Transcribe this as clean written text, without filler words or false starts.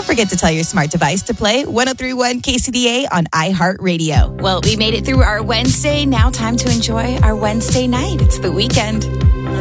don't forget to tell your smart device to play 103.1 KCDA on iHeartRadio. Well, we made it through our Wednesday. Now time to enjoy our Wednesday night. It's the weekend.